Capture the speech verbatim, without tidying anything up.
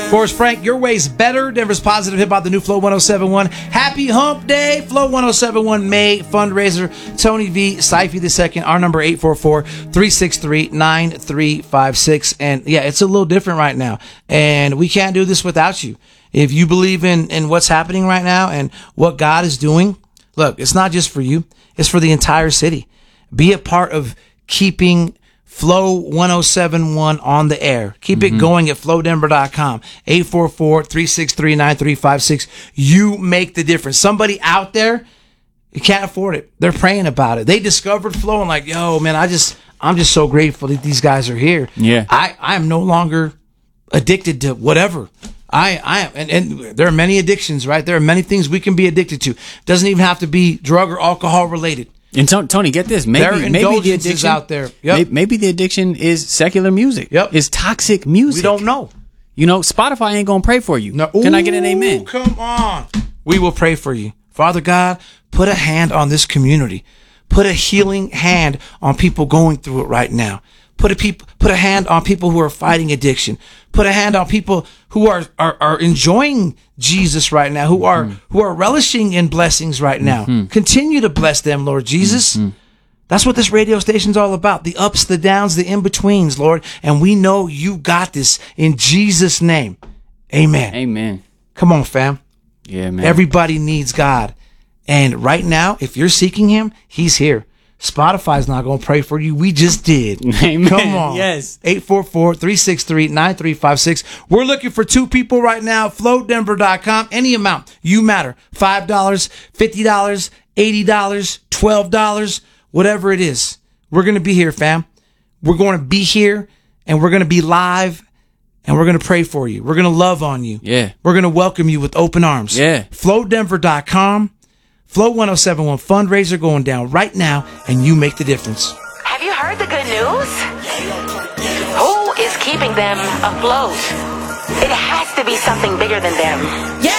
Forrest Frank, your way's better. Denver's Positive Hip Hop, the new Flow one oh seven point one. Happy Hump Day. Flow one oh seven point one May fundraiser. Tony V, Syfy the second. Our number eight four four, three six three, nine three five six. And yeah, it's a little different right now. And we can't do this without you. If you believe in, in what's happening right now and what God is doing, look, it's not just for you. It's for the entire city. Be a part of keeping Flow one oh seven point one on the air. Keep mm-hmm. it going at flow denver dot com. eight four four, three six three, nine three five six. You make the difference. Somebody out there, you can't afford it. They're praying about it. They discovered Flow and like, yo, man, I just, I'm just so grateful that these guys are here. Yeah. I, I am no longer addicted to whatever. I, I am, and, and there are many addictions, right? There are many things we can be addicted to. Doesn't even have to be drug or alcohol related. And Tony, get this. Maybe, there are maybe the addiction out there. Yep. Maybe, maybe the addiction is secular music. Yep. It's toxic music. We don't know. You know, Spotify ain't going to pray for you. No. Can Ooh, I get an amen? Come on. We will pray for you. Father God, put a hand on this community. Put a healing hand on people going through it right now. Put a peop- put a hand on people who are fighting addiction. Put a hand on people who are, are, are enjoying Jesus right now, who are, mm-hmm. who are relishing in blessings right now. Mm-hmm. Continue to bless them, Lord Jesus. Mm-hmm. That's what this radio station's all about. The ups, the downs, the in-betweens, Lord. And we know you got this in Jesus' name. Amen. Amen. Come on, fam. Yeah, man. Everybody needs God. And right now, if you're seeking him, he's here. Spotify's not going to pray for you. We just did. Amen. Come on. Yes. eight four four, three six three, nine three five six. We're looking for two people right now. flow denver dot com. Any amount. You matter. five dollars, fifty dollars, eighty dollars, twelve dollars, whatever it is. We're going to be here, fam. We're going to be here and we're going to be live and we're going to pray for you. We're going to love on you. Yeah. We're going to welcome you with open arms. Yeah. flow denver dot com. Flow one oh seven point one fundraiser going down right now, and you make the difference. Have you heard the good news? Who is keeping them afloat? It has to be something bigger than them. Yeah.